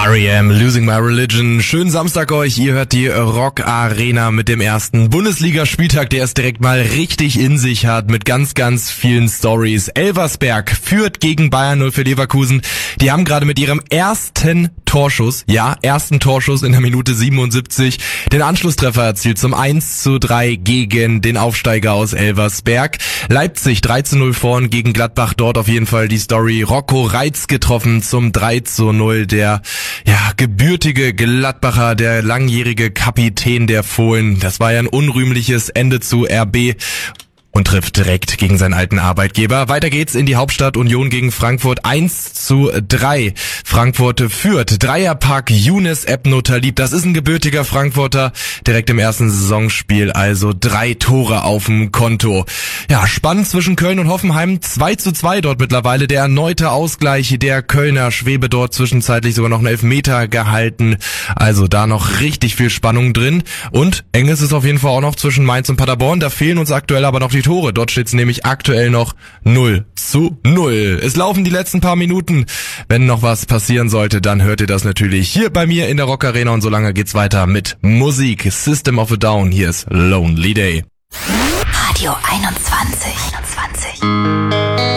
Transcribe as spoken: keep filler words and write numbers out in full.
R E M, Losing My Religion. Schönen Samstag euch, ihr hört die Rock Arena mit dem ersten Bundesligaspieltag, der es direkt mal richtig in sich hat, mit ganz, ganz vielen Stories. Elversberg führt gegen Bayern null für Leverkusen. Die haben gerade mit ihrem ersten Torschuss, ja, ersten Torschuss in der Minute siebenundsiebzig, den Anschlusstreffer erzielt zum eins zu drei gegen den Aufsteiger aus Elversberg. Leipzig drei zu null vorn gegen Gladbach, dort auf jeden Fall die Story. Rocco Reitz getroffen zum drei zu null, der ja, gebürtige Gladbacher, der langjährige Kapitän der Fohlen. Das war ja ein unrühmliches Ende zu R B. Und trifft direkt gegen seinen alten Arbeitgeber. Weiter geht's in die Hauptstadt. Union gegen Frankfurt eins zu drei. Frankfurt führt. Dreierpack Younes Ebno Talib. Das ist ein gebürtiger Frankfurter. Direkt im ersten Saisonspiel. Also drei Tore auf dem Konto. Ja, spannend zwischen Köln und Hoffenheim. zwei zu zwei dort mittlerweile. Der erneute Ausgleich der Kölner. Schwebe dort zwischenzeitlich sogar noch einen Elfmeter gehalten. Also da noch richtig viel Spannung drin. Und eng ist es auf jeden Fall auch noch zwischen Mainz und Paderborn. Da fehlen uns aktuell aber noch die Tore. Dort steht es nämlich aktuell noch null zu null. Es laufen die letzten paar Minuten. Wenn noch was passieren sollte, dann hört ihr das natürlich hier bei mir in der Rock Arena. Und solange geht's weiter mit Musik. System of a Down. Hier ist Lonely Day. Radio einundzwanzig. einundzwanzig.